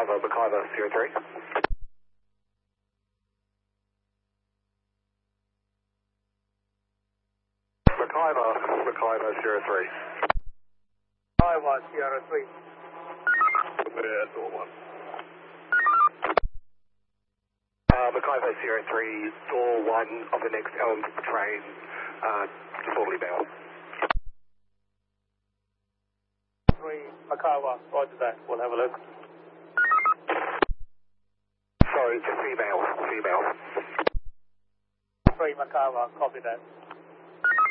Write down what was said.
Bravo, Mackayver 03. Mackayver 03. Iowa Sierra 3. Door 1. Mackayver 03, door 1 of the next Elm train, disorderly bound. 3 Mackayver, roger that, we'll have a look. Sorry, just female. 3 Mackayver, copy that.